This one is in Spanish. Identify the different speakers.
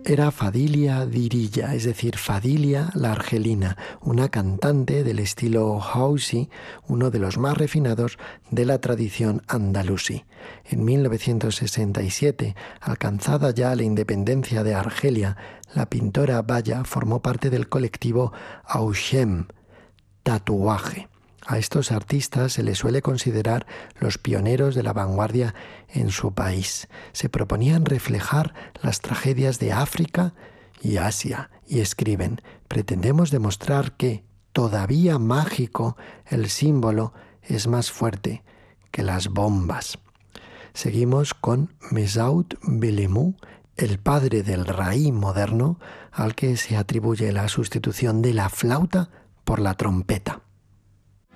Speaker 1: Era Fadilia Dirilla, es decir, Fadilia la argelina, una cantante del estilo Hausi, uno de los más refinados de la tradición andalusí. En 1967, alcanzada ya la independencia de Argelia, la pintora Baya formó parte del colectivo Auchem, tatuaje. A estos artistas se les suele considerar los pioneros de la vanguardia en su país. Se proponían reflejar las tragedias de África y Asia y escriben: pretendemos demostrar que, todavía mágico, el símbolo es más fuerte que las bombas. Seguimos con Mesaoud Belemou, el padre del raï moderno, al que se atribuye la sustitución de la flauta por la trompeta.